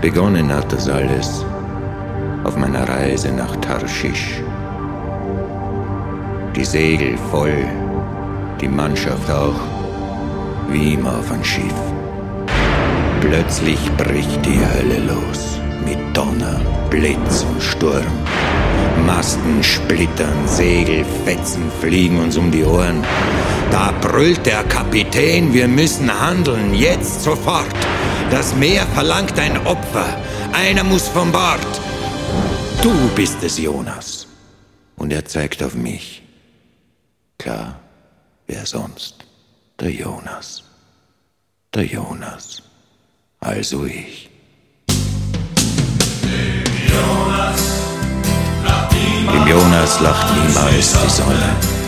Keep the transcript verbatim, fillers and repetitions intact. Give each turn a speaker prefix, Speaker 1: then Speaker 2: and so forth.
Speaker 1: Begonnen hat das alles auf meiner Reise nach Tarschisch. Die Segel voll, die Mannschaft auch, wie immer auf ein Schiff. Plötzlich bricht die Hölle los, mit Donner, Blitz und Sturm. Masten splittern, Segelfetzen fliegen uns um die Ohren. Da brüllt der Kapitän, wir müssen handeln, jetzt sofort. Das Meer verlangt ein Opfer, einer muss von Bord. Du bist es, Jonas. Und er zeigt auf mich. Klar, wer sonst? Der Jonas. Der Jonas. Also ich.
Speaker 2: Jonas lacht
Speaker 1: Dem Jonas lacht niemals die Sonne.